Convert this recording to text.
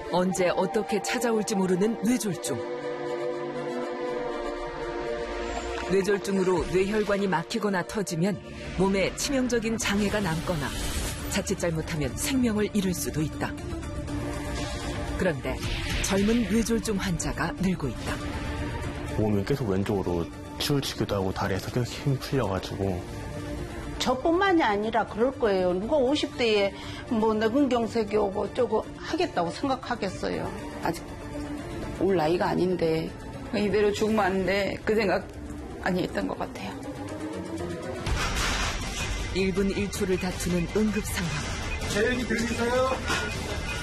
언제 어떻게 찾아올지 모르는 뇌졸중. 뇌졸중으로 뇌혈관이 막히거나 터지면 몸에 치명적인 장애가 남거나 자칫 잘못하면 생명을 잃을 수도 있다. 그런데 젊은 뇌졸중 환자가 늘고 있다. 몸이 계속 왼쪽으로 치우치기도 하고 다리에서 계속 힘이 풀려가지고. 저뿐만이 아니라 그럴 거예요. 누가 50대에 뭐 뇌근경색이 오고 어쩌고 하겠다고 생각하겠어요. 아직 올 나이가 아닌데 이대로 죽으면 안 돼. 그 생각 많이 했던 것 같아요. 1분 1초를 다투는 응급 상황. 제 얘기 들리세요?